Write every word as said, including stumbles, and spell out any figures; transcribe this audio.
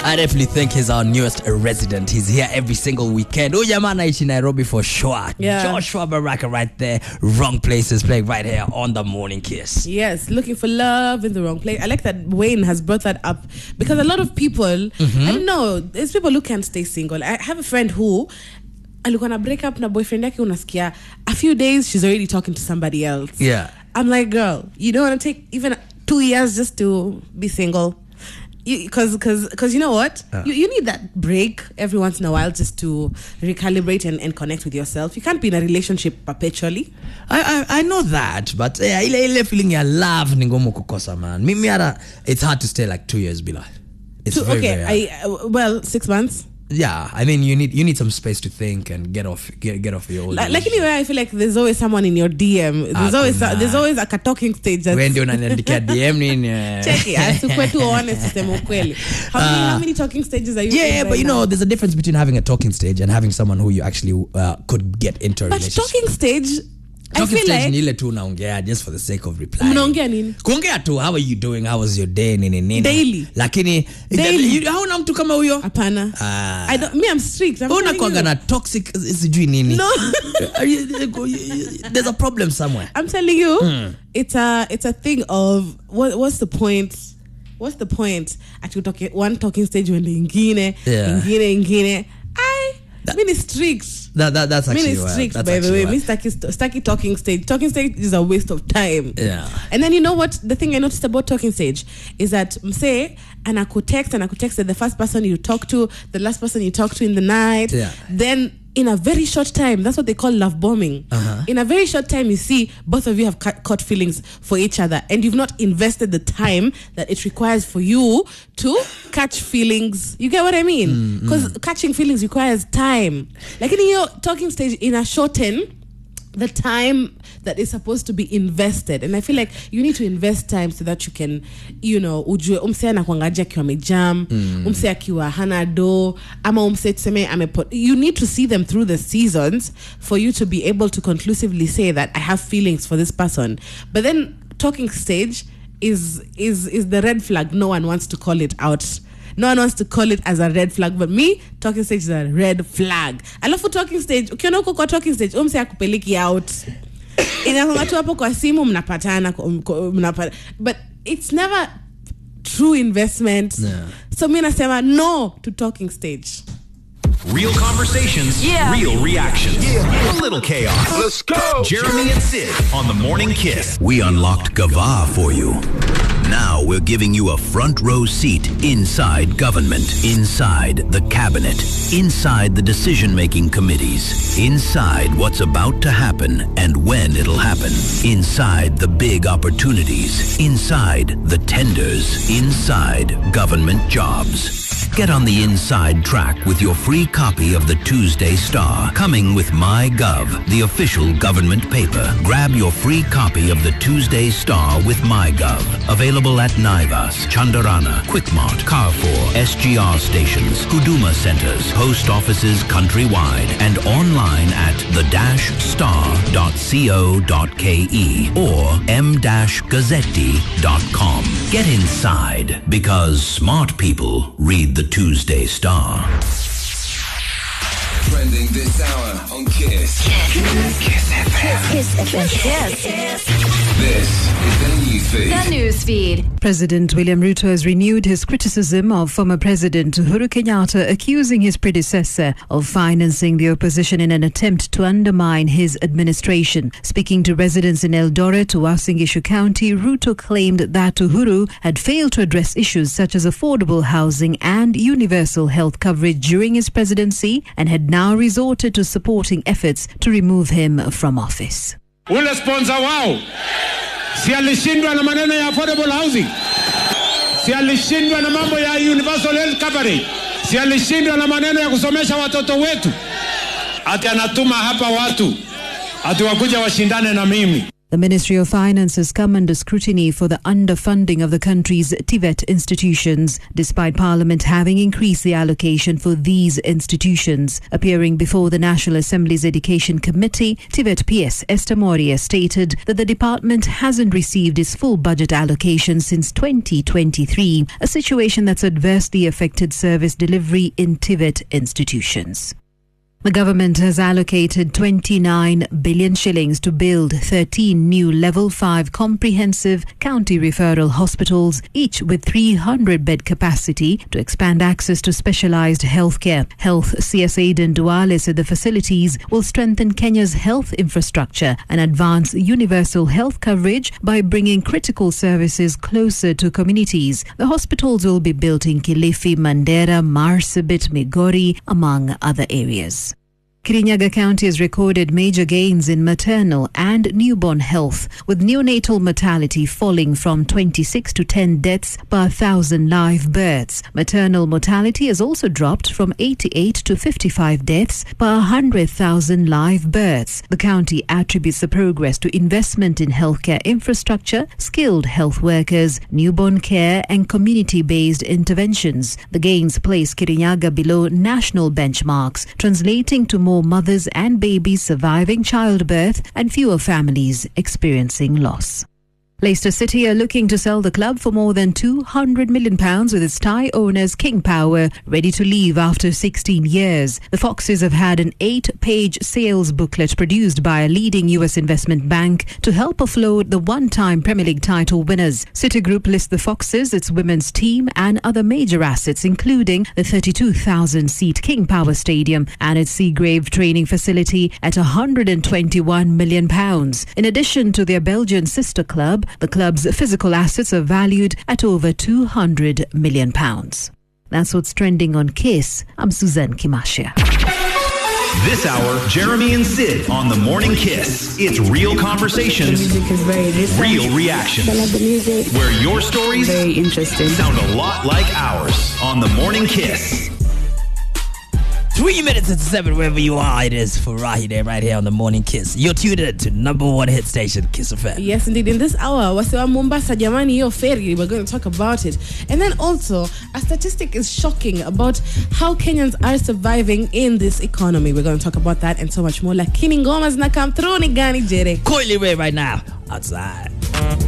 I definitely think he's our newest resident. He's here every single weekend. Oh, jamaa anaishi Nairobi for sure. Yeah. Joshua Baraka right there. Wrong Places playing right here on The Morning Kiss. Yes, looking for love in the wrong place. I like that Wayne has brought that up because a lot of people, mm-hmm. I don't know, there's people who can't stay single. I have a friend who alikuwa na break up na boyfriend yake, unasikia a few days she's already talking to somebody else. Yeah. I'm like, girl, you don't want to take even two years just to be single. Because because because you know what? Uh. You, you need that break every once in a while just to recalibrate and, and connect with yourself. You can't be in a relationship perpetually. I I, I know that, but uh, ile ile feeling ya love ni ngumu kukosa, man. Mimi hata it's hard to stay like two years bila. It's two, very, okay, very I uh, well, six months. Yeah, I mean you need you need some space to think and get off get get off your old. Like, like anyway, I feel like there's always someone in your D M. There's ah, always a, there's always like a talking stage. When do you unaniandikia D M nini? Check it. Asikwe tu honest kusema ukweli. How many uh, how many talking stages are you? Yeah, in but right you now? know, there's a difference between having a talking stage and having someone who you actually uh, could get into a but relationship. But talking stage. Talking I feel stage like ni ile tu unaongea just for the sake of replying. Unaongea nini? Kuongea tu, how are you doing? How was your day? Nini nini. Daily. Lakini daily. How na mtu kama huyo? Hapana. Ah. I don't me I'm strict. I'm Una kuanga na toxic sijui nini. No. There's a problem somewhere. I'm telling you, mm. it's a it's a thing of what what's the point? What's the point? Actually talking one talking stage when the ingine, yeah. ingine ingine. I that, mean it's strict. That, that that's actually I mean, it's strict, that's by the way. Wild. Staki, Staki talking stage. Talking stage is a waste of time. Yeah. And then you know what? The thing I noticed about talking stage is that mse anakutext and anakutext the first person you talk to, the last person you talk to in the night. Yeah. Then in a very short time, that's what they call love bombing. Uh-huh. In a very short time, you see both of you have ca- caught feelings for each other, and you've not invested the time that it requires for you to catch feelings. You get what I mean? Because mm, mm. catching feelings requires time. Like in your talking stage, in a shorten the time that is supposed to be invested, and I feel like you need to invest time so that you can, you know, ujue umse anakuangalia akiwa amejam, mm. umse akiwa hana do, ama umse tuseme amepot. You need to see them through the seasons for you to be able to conclusively say that I have feelings for this person. But then talking stage is is is the red flag. No one wants to call it out. No one wants to call it as a red flag, but me, talking stage is a red flag. Alafu talking stage, ukiona uko kwa talking stage, umse akupeleki out. Inakonga tu hapo kwa simu mnapatana mnapata, but it's never true investment. Yeah. So mimi nasema no to talking stage. Real conversations, yeah. Real reactions, yeah. A little chaos. Let's go. Jeremy and Sid on The Morning Kiss. We unlocked Gava for you. Now we're giving you a front row seat inside government, inside the cabinet, inside the decision-making committees, inside what's about to happen and when it'll happen, inside the big opportunities, inside the tenders, inside government jobs. Get on the inside track with your free copy of the Tuesday Star, coming with MyGov, the official government paper. Grab your free copy of the Tuesday Star with MyGov. Available at Naivas, Chandarana, Quickmart, Carrefour, S G R stations, Huduma centers, post offices countrywide, and online at the dash star dot co dot ke or m dash gazzetti dot com. Get inside, because smart people read the Tuesday Star. Trending this hour on Kiss. Kiss, Kiss F M. Kiss F M. Kiss. This is the news feed. The news feed. President William Ruto has renewed his criticism of former President Uhuru Kenyatta, accusing his predecessor of financing the opposition in an attempt to undermine his administration. Speaking to residents in Eldoret, Uasin Gishu County, Ruto claimed that Uhuru had failed to address issues such as affordable housing and universal health coverage during his presidency and had now resorted to supporting efforts to remove him from office. Ule sponsor wao si alishindwa na maneno ya affordable housing, si alishindwa na mambo ya universal health coverage, si alishindwa na maneno ya kusomesha watoto wetu. Ati anatuma hapa watu ati wakuja washindane na mimi. The Ministry of Finance has come under scrutiny for the underfunding of the country's TVET institutions, despite Parliament having increased the allocation for these institutions. Appearing before the National Assembly's Education Committee, TVET P S Esther Moria stated that the department hasn't received its full budget allocation since twenty twenty-three, a situation that's adversely affected service delivery in TVET institutions. The government has allocated twenty-nine billion shillings to build thirteen new level five comprehensive county referral hospitals, each with three hundred bed capacity, to expand access to specialized healthcare. Health C S Aidan Duale said the facilities will strengthen Kenya's health infrastructure and advance universal health coverage by bringing critical services closer to communities. The hospitals will be built in Kilifi, Mandera, Marsabit, Migori, among other areas. Kirinyaga County has recorded major gains in maternal and newborn health, with neonatal mortality falling from twenty-six to ten deaths per thousand live births. Maternal mortality has also dropped from eighty-eight to fifty-five deaths per one hundred thousand live births. The county attributes the progress to investment in healthcare infrastructure, skilled health workers, newborn care and community-based interventions. The gains place Kirinyaga below national benchmarks, translating to more mothers and babies surviving childbirth and fewer families experiencing loss. Leicester City are looking to sell the club for more than two hundred million pounds, with its Thai owners King Power ready to leave after sixteen years. The Foxes have had an eight-page sales booklet produced by a leading U S investment bank to help offload the one-time Premier League title winners. Citigroup lists the Foxes, its women's team and other major assets, including the thirty-two thousand seat King Power Stadium and its Seagrave training facility, at one hundred twenty-one million pounds. In addition to their Belgian sister club, the club's physical assets are valued at over two hundred million pounds. That's what's trending on Kiss. I'm Suzanne Kimashia. This hour, Jeremy and Sid on the Morning Kiss. It's real conversations, The music is very different. real reactions, I love the music. where your stories Very interesting. sound a lot like ours on the Morning Kiss. Three minutes and seven, wherever you are, it is for Friday, right here on the Morning Kiss. You're tuned in to number one hit station, Kiss F M. Yes, indeed. In this hour, wasiwa Mombasa jamani yo ferry, we're going to talk about it. And then also, a statistic is shocking about how Kenyans are surviving in this economy. We're going to talk about that and so much more. Lakini ngoma zina come through ni gani jere. Coily Ray right now, outside.